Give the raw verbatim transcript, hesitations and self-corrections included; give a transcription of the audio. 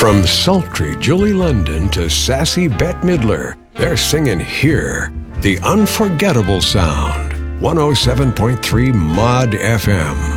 From sultry Julie London to sassy Bette Midler, they're singing here, the unforgettable sound. one oh seven point three Mod F M.